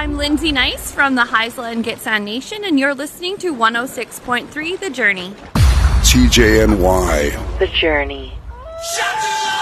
I'm Lindsay Nice from the Haisla and Gitxsan Nation, and you're listening to 106.3 The Journey. TJNY. The Journey. Shut